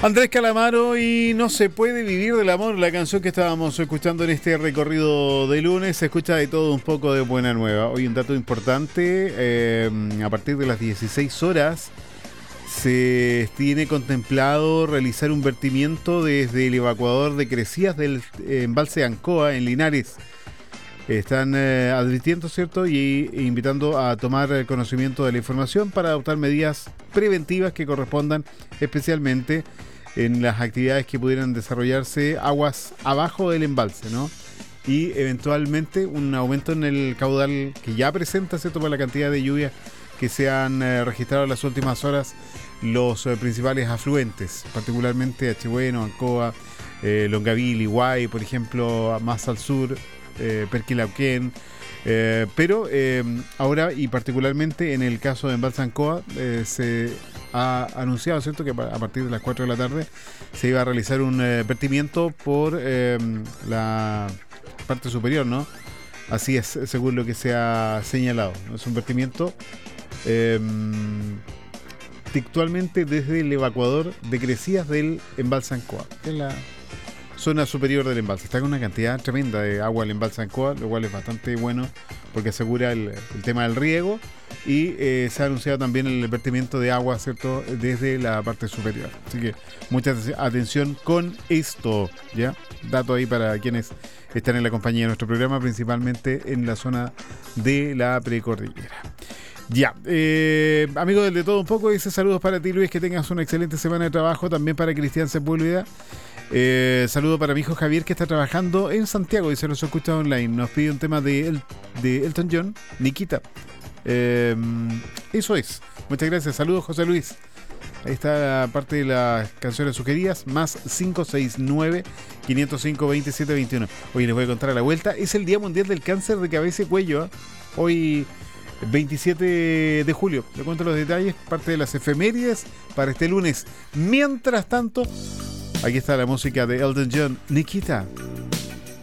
Andrés Calamaro y No se puede vivir del amor, la canción que estábamos escuchando en este recorrido de lunes. Se escucha de todo un poco de buena nueva. Hoy un dato importante, a partir de las 16 horas se tiene contemplado realizar un vertimiento desde el evacuador de Crecías del embalse Ancoa en Linares. Están advirtiendo, ¿cierto? Y invitando a tomar conocimiento de la información para adoptar medidas preventivas que correspondan especialmente en las actividades que pudieran desarrollarse aguas abajo del embalse, ¿no? Y eventualmente un aumento en el caudal que ya presenta, ¿cierto? Por la cantidad de lluvias que se han registrado en las últimas horas los principales afluentes, particularmente Achibueno, Ancoa, Longaví, Iguay, por ejemplo, más al sur, Perquilauquén, pero ahora y particularmente en el caso de Embalse Ancoa se ha anunciado, ¿cierto?, que a partir de las 4 de la tarde se iba a realizar un vertimiento por la parte superior, ¿no? Así es, según lo que se ha señalado. Es un vertimiento textualmente desde el evacuador de Crecías del Embalse Ancoa, en la zona superior del embalse. Está con una cantidad tremenda de agua el embalse Ancoa, lo cual es bastante bueno porque asegura el tema del riego y se ha anunciado también el vertimiento de agua, ¿cierto?, desde la parte superior. Así que mucha atención con esto, ¿ya? Dato ahí para quienes están en la compañía de nuestro programa, principalmente en la zona de la precordillera. Ya, amigo del De Todo Un Poco, dice saludos para ti, Luis, que tengas una excelente semana de trabajo, también para Cristian Sepúlveda. Saludo para mi hijo Javier, que está trabajando en Santiago y se los escucha online. Nos pide un tema de Elton John, Nikita. Eso es. Muchas gracias. Saludos, José Luis. Ahí está parte de las canciones sugeridas, más 569-505-2721. Hoy les voy a contar a la vuelta. Es el Día Mundial del Cáncer de Cabeza y Cuello, ¿eh? Hoy 27 de julio. Le cuento los detalles, parte de las efemérides para este lunes. Mientras tanto, aquí está la música de Elton John, Nikita.